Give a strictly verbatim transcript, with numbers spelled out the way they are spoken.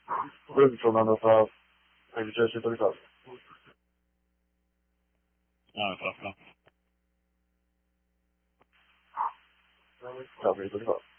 Grande Fernando tá. Ele já tinha ligado. Ah, tá, tá. Tá bem, tô ligado.